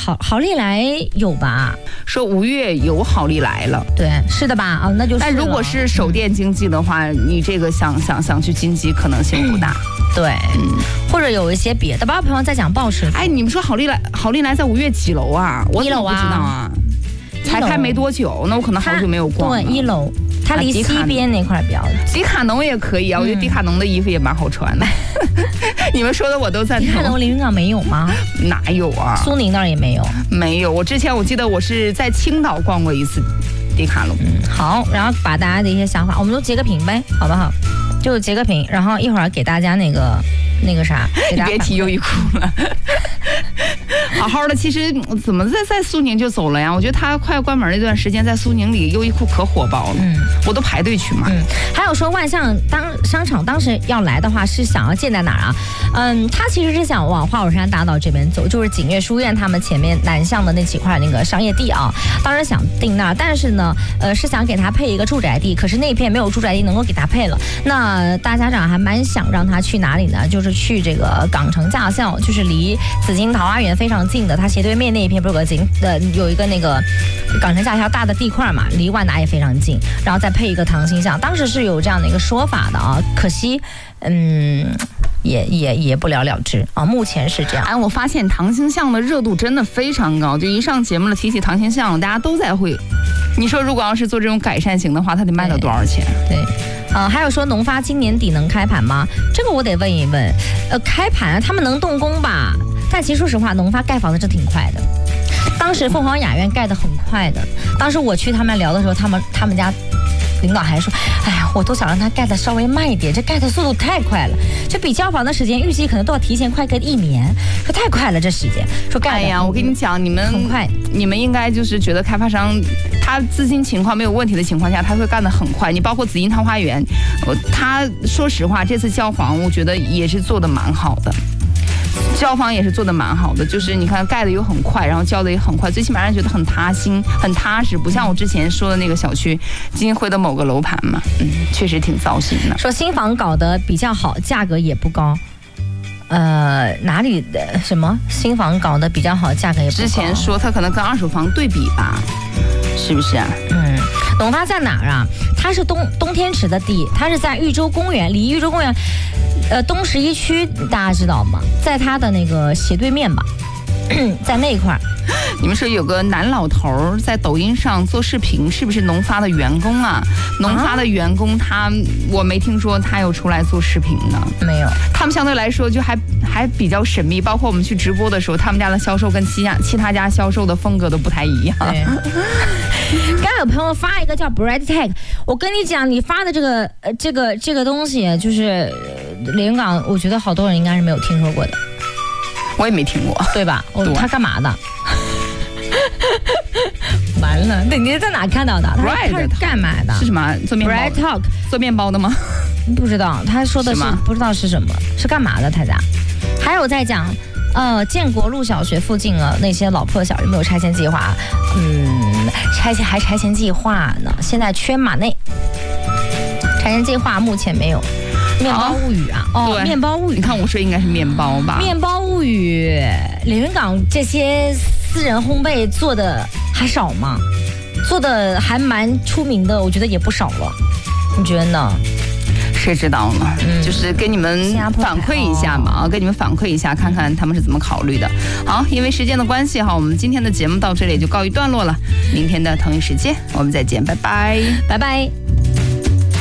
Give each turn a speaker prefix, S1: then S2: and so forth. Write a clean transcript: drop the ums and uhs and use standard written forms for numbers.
S1: 好利来有吧？
S2: 说5月有好利来了，
S1: 对，是的吧？啊，那就是。
S2: 但如果是手电经济的话，你这个想去经济可能性不大。
S1: 对，或者有一些别的吧。朋友在讲报时，
S2: 哎，你们说好利来在5月几楼啊？我怎么不知道啊？才开没多久，那我可能好久没有逛了。
S1: 对，1楼，它离西边那块比较。
S2: 迪卡侬也可以啊，我觉得迪卡侬的衣服也蛮好穿的。你们说的我都赞同。
S1: 迪卡侬连云港没有吗？
S2: 哪有啊？
S1: 苏宁那儿也没有。
S2: 没有，我之前我记得我是在青岛逛过一次迪卡侬。
S1: 好，然后把大家的一些想法，我们都截个屏呗，好不好？就截个屏，然后一会儿给大家那个啥，
S2: 你别提优衣库了。好好的，其实怎么在苏宁就走了呀？我觉得他快关门那段时间，在苏宁里优衣库可火爆了，我都排队去买。
S1: 还有说万象商场当时要来的话，是想要建在哪儿啊？他其实是想往花果山大道这边走，就是景悦书院他们前面南向的那几块那个商业地啊。当时想定那儿，但是呢，是想给他配一个住宅地，可是那片没有住宅地能够给他配了。那大家长还蛮想让他去哪里呢？就是去这个港城驾校，就是离紫金桃花源非常近的，它斜对面那一片不是有一个那个港城驾校大的地块嘛，离万达也非常近，然后再配一个唐星巷，当时是有这样的一个说法的啊，可惜也不了了之啊，目前是这样。
S2: 哎，我发现唐星巷的热度真的非常高，就一上节目了提起唐星巷，大家都在会。你说如果要是做这种改善型的话，它得卖到多少钱？
S1: 对。还有说农发今年底能开盘吗？这个我得问一问。开盘他们能动工吧？但其实说实话，农发盖房子真挺快的。当时凤凰雅苑盖得很快的。当时我去他们聊的时候，他们家领导还说：“哎呀，我都想让他盖得稍微慢一点，这盖的速度太快了，这比交房的时间预计可能都要提前快个1年，说太快了这时间。”说盖的。哎
S2: 呀，我跟你讲，你们
S1: 很快，
S2: 你们应该就是觉得开发商他资金情况没有问题的情况下，他会干得很快。你包括紫金桃花源，他说实话，这次交房我觉得也是做得蛮好的。交房也是做得蛮好的，就是你看盖的又很快，然后交的也很快，最起码让人觉得很踏心、很踏实，不像我之前说的那个小区基金会的某个楼盘嘛，确实挺糟心的。
S1: 说新房搞得比较好，价格也不高。哪里的什么新房搞得比较好，价格也不高？
S2: 之前说它可能跟二手房对比吧，是不是啊？
S1: 农发在哪儿啊？它是东天池的地，它是在豫州公园，离豫州公园东11区，大家知道吗？在它的那个斜对面吧，在那一块儿。
S2: 你们说有个男老头在抖音上做视频，是不是农发的员工啊？农发的员工我没听说他有出来做视频呢。
S1: 没有，
S2: 他们相对来说就还比较神秘，包括我们去直播的时候，他们家的销售跟其他家销售的风格都不太一样。
S1: 对。刚有朋友发一个叫 Bread Tag， 我跟你讲，你发的这个东西，就是连云港，我觉得好多人应该是没有听说过的。
S2: 我也没听过，
S1: 对吧？他干嘛的？完了，你在哪看到的？他是干嘛的？
S2: 是什么？做面包
S1: ？Bread Talk
S2: 做面包的吗？
S1: 不知道，他说的是不知道是什么，是干嘛的？他家还有在讲，建国路小学附近那些老破小有没有拆迁计划？拆迁计划呢？现在缺马内，拆迁计划目前没有。面包物语啊，面包物语，
S2: 你看我说应该是面包吧？
S1: 面包物语，连云港这些私人烘焙做的还少吗？做的还蛮出名的，我觉得也不少了，你觉得呢？
S2: 谁知道呢？就是跟你们反馈一下嘛，跟你们反馈一下，看看他们是怎么考虑的。好，因为时间的关系哈，我们今天的节目到这里就告一段落了。明天的同一时间我们再见，拜拜，
S1: 拜拜。